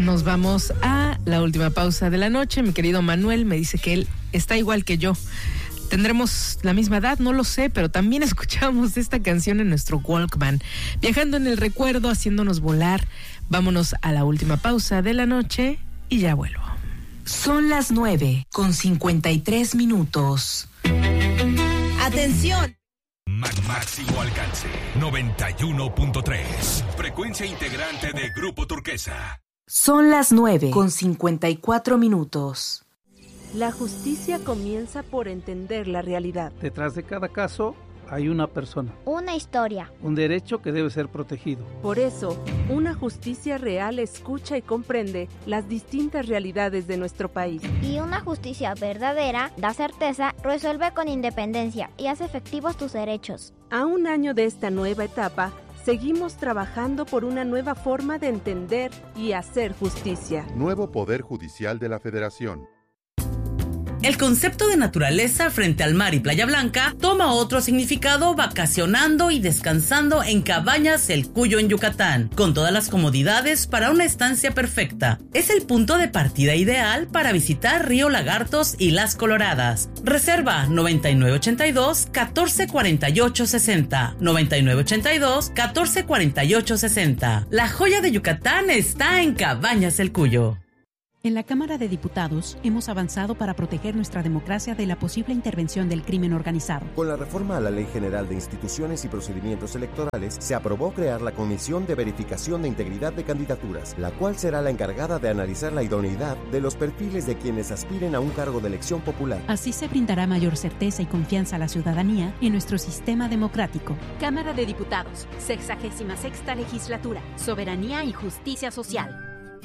Nos vamos a la última pausa de la noche. Mi querido Manuel me dice que él está igual que yo. ¿Tendremos la misma edad? No lo sé, pero también escuchamos esta canción en nuestro Walkman. Viajando en el recuerdo, haciéndonos volar. Vámonos a la última pausa de la noche y ya vuelvo. Son las 9:53. ¡Atención! Máximo alcance, 91.3. Frecuencia integrante de Grupo Turquesa. Son las 9:54. La justicia comienza por entender la realidad. Detrás de cada caso hay una persona. Una historia. Un derecho que debe ser protegido. Por eso, una justicia real escucha y comprende las distintas realidades de nuestro país. Y una justicia verdadera da certeza, resuelve con independencia y hace efectivos tus derechos. A un año de esta nueva etapa, seguimos trabajando por una nueva forma de entender y hacer justicia. Nuevo Poder Judicial de la Federación. El concepto de naturaleza frente al mar y Playa Blanca toma otro significado vacacionando y descansando en Cabañas El Cuyo en Yucatán, con todas las comodidades para una estancia perfecta. Es el punto de partida ideal para visitar Río Lagartos y Las Coloradas. Reserva 9982-1448-60, 9982-1448-60. La joya de Yucatán está en Cabañas El Cuyo. En la Cámara de Diputados hemos avanzado para proteger nuestra democracia de la posible intervención del crimen organizado. Con la reforma a la Ley General de Instituciones y Procedimientos Electorales, se aprobó crear la Comisión de Verificación de Integridad de Candidaturas, la cual será la encargada de analizar la idoneidad de los perfiles de quienes aspiren a un cargo de elección popular. Así se brindará mayor certeza y confianza a la ciudadanía en nuestro sistema democrático. Cámara de Diputados, 66ª Legislatura, Soberanía y Justicia Social.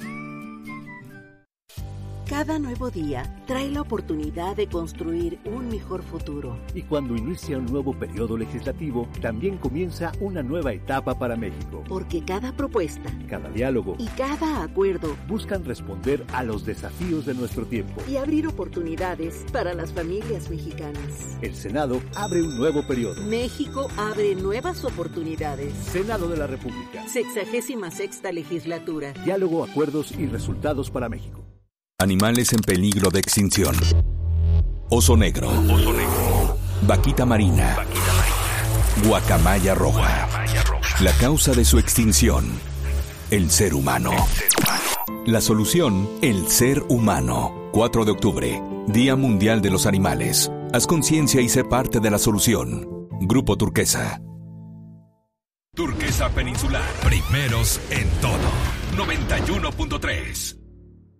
Cada nuevo día trae la oportunidad de construir un mejor futuro. Y cuando inicia un nuevo periodo legislativo, también comienza una nueva etapa para México. Porque cada propuesta, cada diálogo y cada acuerdo buscan responder a los desafíos de nuestro tiempo y abrir oportunidades para las familias mexicanas. El Senado abre un nuevo periodo. México abre nuevas oportunidades. Senado de la República. 66ª Legislatura. Diálogo, acuerdos y resultados para México. Animales en peligro de extinción. Oso negro. Vaquita marina. Guacamaya roja. La causa de su extinción: el ser humano. La solución: el ser humano. 4 de octubre, Día Mundial de los Animales. Haz conciencia y sé parte de la solución. Grupo Turquesa. Turquesa Peninsular. Primeros en todo. 91.3.